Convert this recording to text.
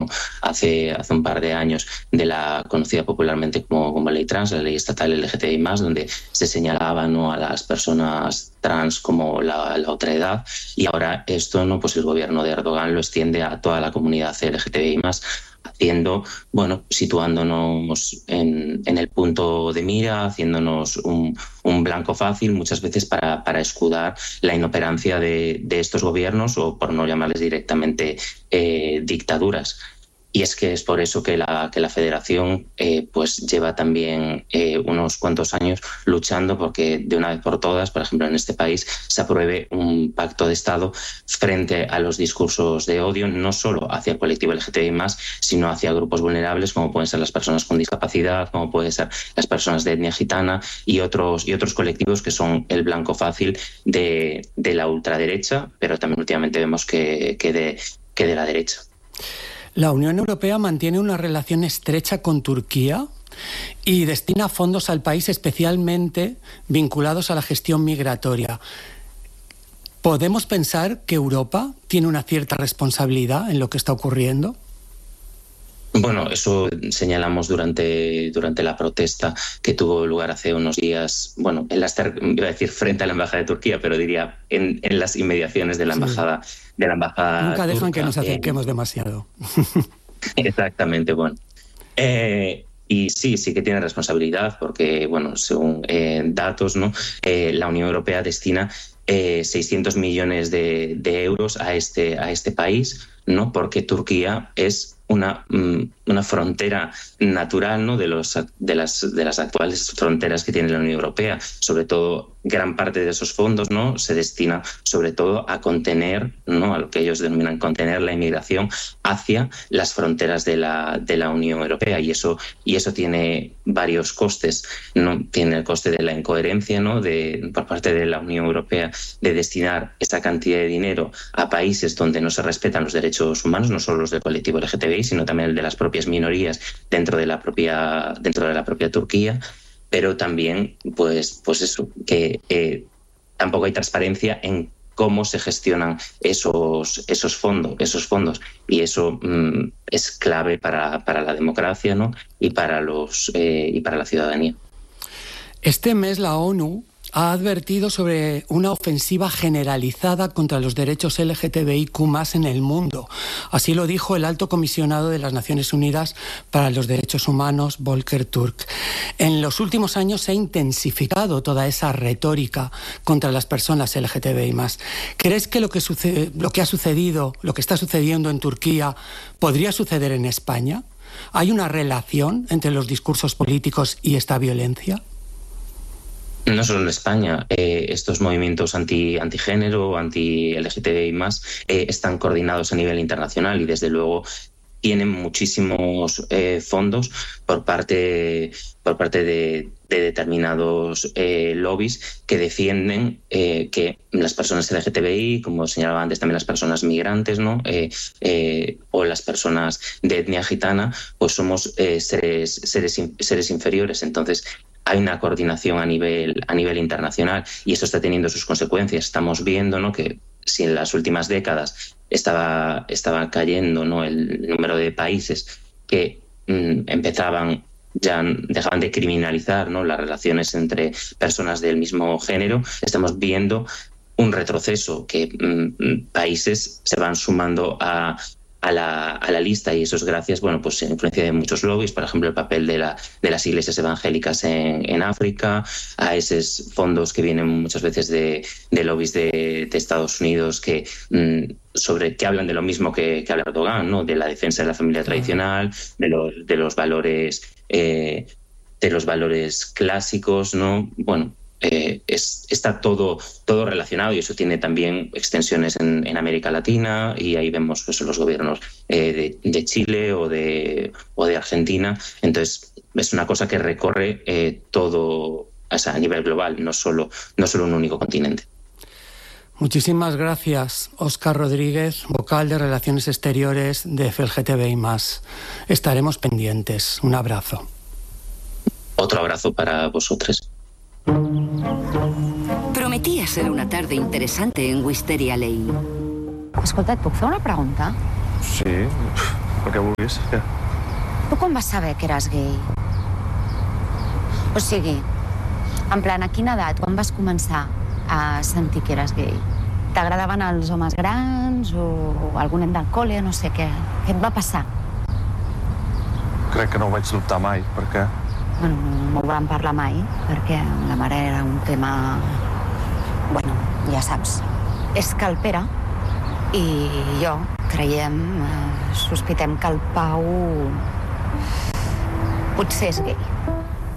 hace un par de años de la conocida popularmente como ley trans, la ley estatal LGTBI+, donde se señalaba, ¿no?, a las personas trans como la otredad, y ahora esto, ¿no?, pues el gobierno de Erdogan lo extiende a toda la comunidad LGTBI+, situándonos en el punto de mira, haciéndonos un blanco fácil muchas veces para escudar la inoperancia de estos gobiernos, o por no llamarles directamente dictaduras. Y es que es por eso que la Federación pues lleva también unos cuantos años luchando porque de una vez por todas, por ejemplo en este país, se apruebe un pacto de Estado frente a los discursos de odio, no solo hacia el colectivo LGTBI+, sino hacia grupos vulnerables como pueden ser las personas con discapacidad, como pueden ser las personas de etnia gitana y otros colectivos que son el blanco fácil de la ultraderecha, pero también últimamente vemos que de la derecha. La Unión Europea mantiene una relación estrecha con Turquía y destina fondos al país especialmente vinculados a la gestión migratoria. ¿Podemos pensar que Europa tiene una cierta responsabilidad en lo que está ocurriendo? Bueno, eso señalamos durante la protesta que tuvo lugar hace unos días, bueno, iba a decir frente a la embajada de Turquía, pero diría en las inmediaciones de la embajada. Sí. De la embajada Nunca dejan turca, que nos acerquemos demasiado. Exactamente, bueno. Y sí que tiene responsabilidad porque, bueno, según datos, ¿no? La Unión Europea destina 600 millones de euros a este país, ¿no? Porque Turquía es una frontera natural, ¿no?, de las actuales fronteras que tiene la Unión Europea. Sobre todo, gran parte de esos fondos, ¿no?, se destina sobre todo a contener, ¿no?, a lo que ellos denominan contener la inmigración hacia las fronteras de la Unión Europea, y eso tiene varios costes, ¿no? Tiene el coste de la incoherencia, ¿no?, por parte de la Unión Europea de destinar esa cantidad de dinero a países donde no se respetan los derechos humanos, no solo los del colectivo LGTBI, sino también el de las propias minorías dentro de la propia Turquía, pero también pues eso, que tampoco hay transparencia en cómo se gestionan esos fondos, y eso es clave para la democracia, ¿no?, y para la ciudadanía. Este mes la ONU ha advertido sobre una ofensiva generalizada contra los derechos LGTBIQ+ en el mundo. Así lo dijo el alto comisionado de las Naciones Unidas para los Derechos Humanos, Volker Turk. En los últimos años se ha intensificado toda esa retórica contra las personas LGTBI+. ¿Crees que lo que ha sucedido, lo que está sucediendo en Turquía, podría suceder en España? ¿Hay una relación entre los discursos políticos y esta violencia? No solo en España, estos movimientos antigénero, anti-LGTBI+, están coordinados a nivel internacional y desde luego tienen muchísimos fondos por parte de determinados lobbies que defienden que las personas LGTBI, como señalaba antes también las personas migrantes, ¿no?, o las personas de etnia gitana, pues somos seres inferiores. Entonces hay una coordinación a nivel internacional y eso está teniendo sus consecuencias. Estamos viendo, ¿no?, que si en las últimas décadas estaba cayendo, ¿no?, el número de países que dejaban de criminalizar, ¿no?, las relaciones entre personas del mismo género, estamos viendo un retroceso, que países se van sumando a la lista, y eso es gracias, bueno, pues a influencia de muchos lobbies, por ejemplo el papel de las iglesias evangélicas en África, a esos fondos que vienen muchas veces de lobbies de Estados Unidos que hablan de lo mismo que habla Erdogan, ¿no?, de la defensa de la familia tradicional, de los valores clásicos, ¿no? Bueno, está todo relacionado, y eso tiene también extensiones en América Latina, y ahí vemos pues los gobiernos de Chile o de Argentina. Entonces es una cosa que recorre todo, o sea, a nivel global, no solo un único continente. Muchísimas gracias, Óscar Rodríguez, vocal de Relaciones Exteriores de FLGTBI+. Estaremos pendientes. Un abrazo. Otro abrazo para vosotros. Prometia ser una tarda interessant en Wisteria Lane. Escolta, et puc fer una pregunta? Sí. El que vulguis, què? Tu quan vas saber que eres gay? O sigui, en plan, a quina edat, quan vas començar a sentir que eres gay? T'agradaven els homes grans o algun nen del col·le, no sé què? Què et va passar? Crec que no ho vaig dubtar mai, per què? Bueno, no ho vam parlar mai, perquè la mare era un tema... Bueno, ja saps. És que el Pere i jo creiem, sospitem que el Pau potser és gay.